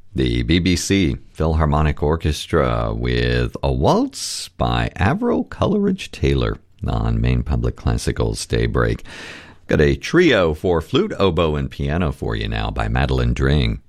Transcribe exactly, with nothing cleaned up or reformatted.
The B B C Philharmonic Orchestra with a waltz by Avril Coleridge-Taylor on Maine Public Classical's Daybreak. Got a trio for flute, oboe, and piano for you now by Madeline Dring.